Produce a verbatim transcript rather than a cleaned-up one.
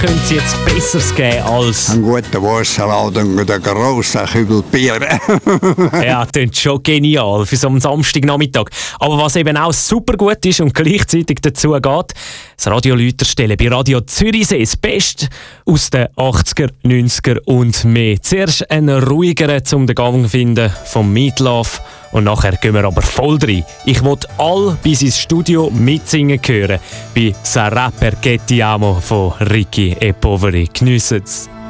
könnte es jetzt Besseres geben als... Ein guter Wurstsalat und ein grosser Kübel Bier. Ja, das klingt schon genial für so einen Samstagnachmittag. Aber was eben auch super gut ist und gleichzeitig dazu geht, das Radio Lüther stellen bei Radio Zürichsee das Beste aus den achtziger, neunziger und mehr. Zuerst einen ruhigeren zum den Gang finden vom Meatloaf und nachher gehen wir aber voll rein. Ich will all bis ins Studio mitsingen hören bei «Sarà perché ti amo» von Ricky e Poveri. Geniessen's!